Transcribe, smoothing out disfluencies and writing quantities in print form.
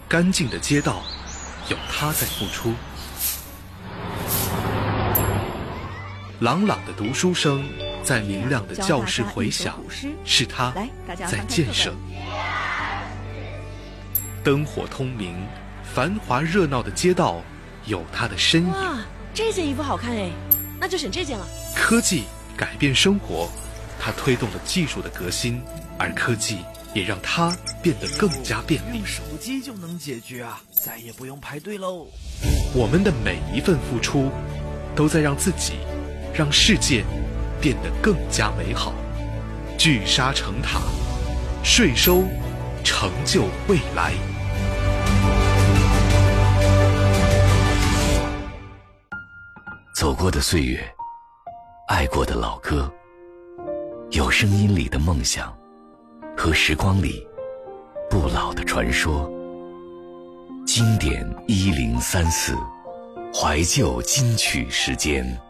干净的街道有他在付出，朗朗的读书声在明亮的教室回响，是他在建设。灯火通明，繁华热闹的街道有他的身影。 哇，这件衣服好看哎，那就选这件了。 科技改变生活，它推动了技术的革新，而科技也让它变得更加便利。 用手机就能解决啊，再也不用排队喽。 我们的每一份付出，都在让自己、让世界变得更加美好。聚沙成塔，税收成就未来。 走过的岁月，爱过的老歌，有声音里的梦想，和时光里不老的传说。经典1034，怀旧金曲时间。